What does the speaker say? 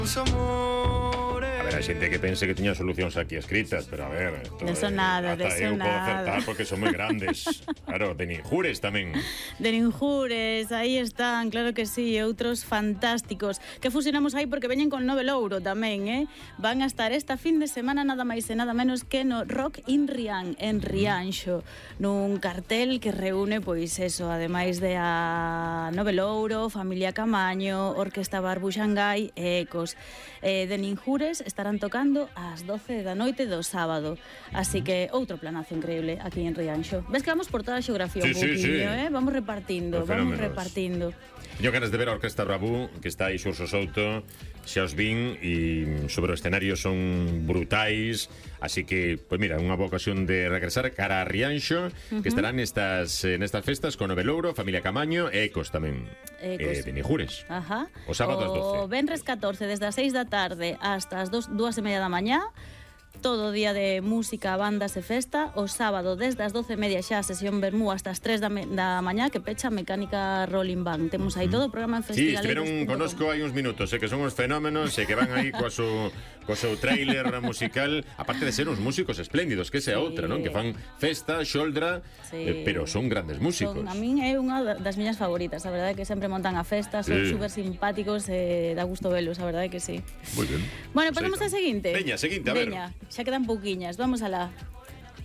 A ver, hai xente que pense que tiña solucións aquí escritas, pero a ver, Deso nada, ata deso eu podo nada. acertar porque son moi grandes. Claro, de ninjures tamén. De ninjures, aí están, claro que sí, outros fantásticos que fusionamos aí porque veñen con Nove Louro tamén, van a estar esta fin de semana nada máis e nada menos que no Rock in Rian, en Rianxo, nun cartel que reúne, pois eso, ademais de a Nove Louro, Familia Camaño, Orquesta Barbu Xangai e Ecos. De ninjures estarán tocando ás 12 da noite do sábado, así que outro planazo increíble aquí en Rianxo. Ves que vamos por toda a xeografía un pouquinho, vamos repartindo, Teño ganas de ver a Orquesta Brabú, que está aí Xurxo Souto, xa os vin, e sobre o escenario son brutais, así que, pois mira, unha boa ocasión de regresar cara a Rianxo, que estarán nestas festas con Nove Louro, Familia Camaño e Ecos tamén, de Ninjures. Ajá. O sábado ás 12. O venres 14, desde as 6 da tarde hasta as 2:30 da mañá, todo o día de música, bandas e festa. O sábado desde as 12:30 xa a sesión Bermú hasta as 3 da mañá, que pecha Mecánica Rolling Band. Temos aí todo o programa en Sí, Festigaleiros. estiveron conosco hai uns minutos, que son uns fenómenos e que van aí co seu trailer musical, aparte de ser uns músicos espléndidos, que esa é outra, non? Que fan festa, xoldra, pero son grandes músicos. A min é unha das miñas favoritas, a verdade é que sempre montan a festa, son super simpáticos e dá gusto velos, a verdade é que sí. Moi ben. Bueno, pasamos a seguinte. Veña, seguinte, a ver. Veña, xa quedan pouquiñas, vamos alá.